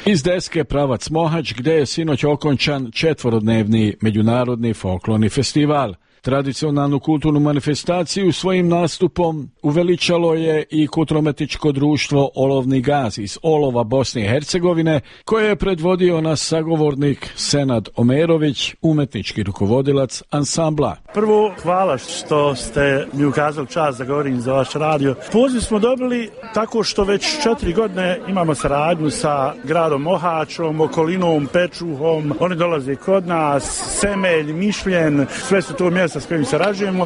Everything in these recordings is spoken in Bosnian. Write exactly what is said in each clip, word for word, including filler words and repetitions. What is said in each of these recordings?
Iz Deske pravac Mohač, gdje je sinoć okončan četvorodnevni međunarodni folklorni festival. Tradicionalnu kulturnu manifestaciju svojim nastupom uveličalo je i kulturno-umjetničko društvo Olovni gaz iz Olova, Bosne i Hercegovine, koje je predvodio naš sagovornik Senad Omerović, umjetnički rukovodilac ansambla. Prvo, hvala što ste mi ukazali čast da govorim za vaš radio. Poziv smo dobili tako što već četiri godine imamo saradnju sa gradom Mohačom, okolinom, Pečuhom. Oni dolaze kod nas, Semelj, Mišljen, sve su to mjesta s kojim sarađujemo.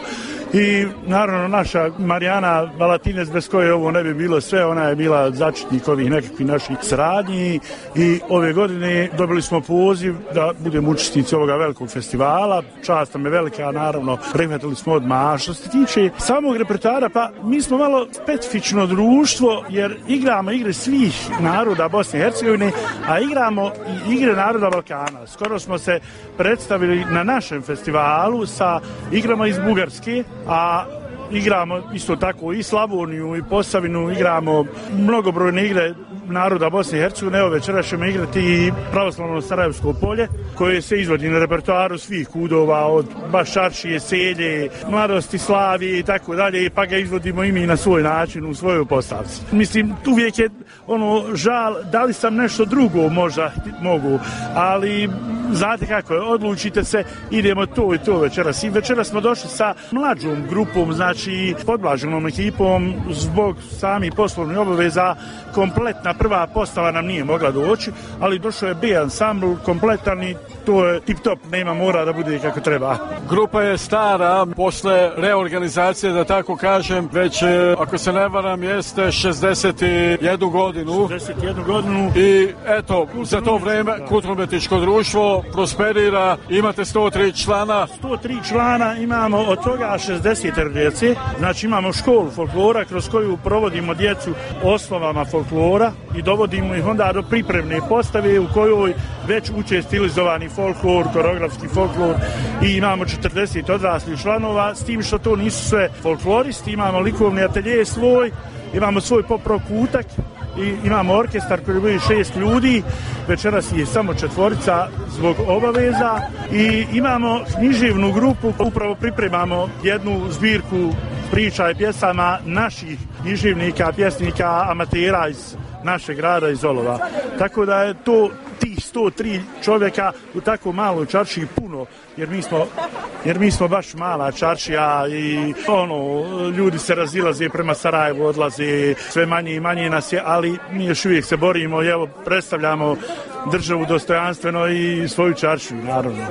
I naravno naša Marijana Valatinec, bez koje ovo ne bi bilo sve, ona je bila začetnik ovih nekakvih naših saradnji i ove godine dobili smo poziv da budemo učesnici ovoga velikog festivala. Čast nam je velika, naravno, prihvatili smo odmah. Što se tiče samog repertoara, pa mi smo malo specifično društvo jer igramo igre svih naroda Bosne i Hercegovine, a igramo i igre naroda Balkana. Skoro smo se predstavili na našem festivalu sa igrama iz Bugarske, a igramo isto tako i Slavoniju i Posavinu, igramo mnogobrojne igre naroda Bosne i Hercegovine. Evo večeras ćemo igrati i pravoslavno Sarajevsko polje koje se izvodi na repertoaru svih kudova od Baščaršije, Selje, Mladosti, Slavije i tako dalje, pa ga izvodimo i mi na svoj način u svojoj postavci. Mislim, uvijek je ono žal, da li sam nešto drugo možda mogu, ali znate kako je, odlučite se, idemo to i to večeras. I večeras smo došli sa mlađom grupom, znači podblaženom ekipom, zbog samih poslovnih obaveza. Kompletna prva postava nam nije mogla doći, ali došao je B ansambl kompletan i to je tip top, nema, mora da bude kako treba. Grupa je stara, posle reorganizacije, da tako kažem, već, ako se ne varam, jeste šezdeset jednu godinu. šezdeset jednu godinu. I eto, za to vreme kulturno-umjetničko društvo prosperira, imate sto tri člana. sto tri člana imamo, od toga šezdeset djece, znači imamo školu folklora kroz koju provodimo djecu osnovama folklora i dovodimo ih onda do pripremne postave u kojoj već uče stilizovani folklor, koreografski folklor i imamo četrdeset odraslih članova, s tim što to nisu sve folkloristi, imamo likovni atelje svoj, imamo svoj pop-rock kutak i imamo orkestar koji bude šest ljudi, večeras je samo četvorica zbog obaveza i imamo književnu grupu, upravo pripremamo jednu zbirku priča i pjesama naših književnika, pjesnika, amatera iz našeg grada, iz Olova. Tako da je to tih sto tri čovjeka u tako maloj čaršiji puno, jer mi smo, jer mi smo baš mala čaršija i ono, ljudi se razilaze prema Sarajevu, odlaze, sve manje i manje nas je, ali mi još uvijek se borimo i evo predstavljamo državu dostojanstveno i svoju čaršiju, naravno.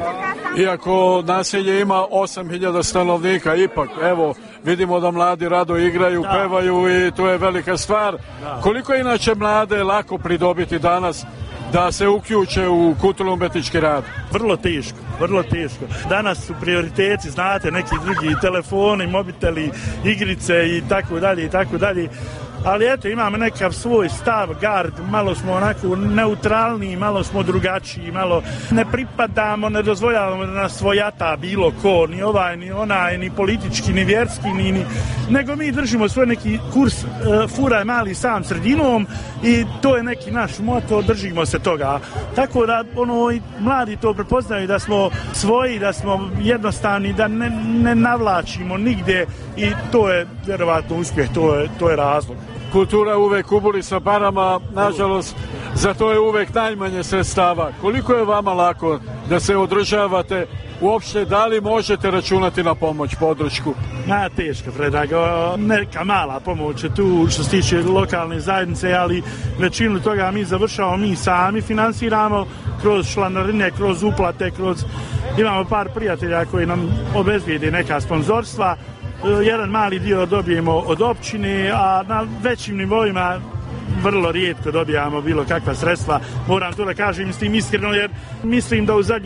Iako naselje ima osam hiljada stanovnika, ipak, evo, vidimo da mladi rado igraju, da. Pevaju i to je velika stvar. Da. Koliko je inače mlade lako pridobiti danas da se uključe u kulturno-umjetnički rad? Vrlo teško, vrlo teško. Danas su prioriteti, znate, neki drugi telefoni, mobiteli, igrice i tako dalje i tako dalje. Ali eto, imamo nekav svoj stav, gard, malo smo onako neutralni, malo smo drugačiji, malo ne pripadamo, ne dozvoljavamo da nas svojata bilo ko, ni ovaj, ni onaj, ni politički, ni vjerski, ni, ni... nego mi držimo svoj neki kurs, uh, furaj mali sam sredinom i to je neki naš moto, držimo se toga. Tako da, ono, i mladi to prepoznaju da smo svoji, da smo jednostavni, da ne, ne navlačimo nigdje i to je vjerovatno uspjeh, to je, to je razlog. Kultura uvek uboli sa parama, nažalost, za to je uvek najmanje sredstava. Koliko je vama lako da se održavate? Uopšte, da li možete računati na pomoć, podršku? Na, teško, Predrag. Neka mala pomoć je tu što se tiče lokalne zajednice, ali većinu toga mi završavamo, mi sami finansiramo kroz članarine, kroz uplate, kroz... Imamo par prijatelja koji nam obezbijede neka sponzorstva. Jedan mali dio dobijemo od općine, a na većim nivoima vrlo rijetko dobijamo bilo kakva sredstva. Moram to da kažem s tim iskreno, jer mislim da u zadnjih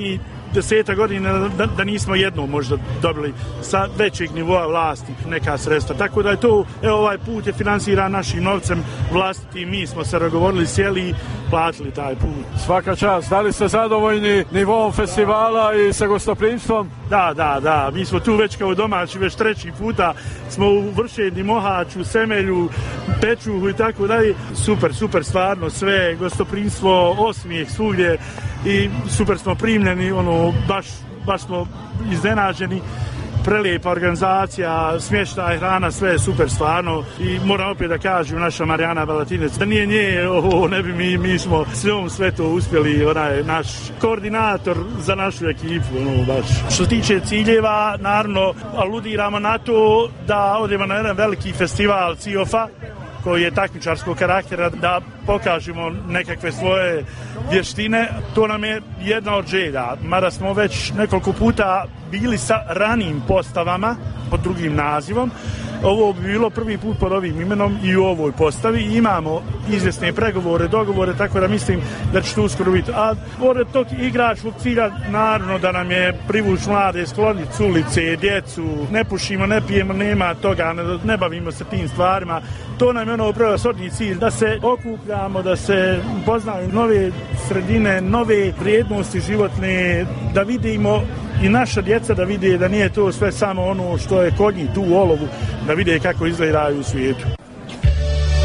deseta godina da, da nismo jednom možda dobili sa većeg nivoa vlasti neka sredstva. Tako da je to, evo ovaj put je financiran našim novcem vlastiti, mi smo se dogovorili, sjeli i platili taj put. Svaka čast, da li ste zadovoljni nivom festivala i sa gostoprimstvom? Da, da, da, mi smo tu već kao domaći, već treći puta smo u Vršedni, Mohaču, Semelju, Pečuhu i tako dalje. Super, super, stvarno sve, gostoprimstvo, osmijeh svugdje i super smo primljeni, ono, baš, baš smo iznenađeni. Prelijepa organizacija, smještaj, hrana, sve je super stvarno i moram opet da kažem naša Marijana Balatinec, da nije nje, ovo ne bi mi, mi smo s njom sve to uspjeli, ona je naš koordinator za našu ekipu, ono baš. Što se tiče ciljeva, naravno aludiramo na to da odemo na jedan veliki festival C I O F-a, koji je takmičarskog karaktera, da pokažemo nekakve svoje vještine. To nam je jedna od želja, mada smo već nekoliko puta bili sa ranijim postavama pod drugim nazivom. Ovo bi bilo prvi put pod ovim imenom i u ovoj postavi. Imamo izvjesne pregovore, dogovore, tako da mislim da će to uskoro biti. A pored tog igračkog cilja, naravno da nam je privući mlade, skloniti s ulice, djecu, ne pušimo, ne pijemo, nema toga, ne, ne bavimo se tim stvarima. To nam je ono prvosrodni cilj, da se okupljamo, da se poznaju nove sredine, nove vrijednosti životne, da vidimo i naša djeca da vide da nije to sve samo ono što je kod njih tu u olovu, da vide kako izgledaju u svijetu.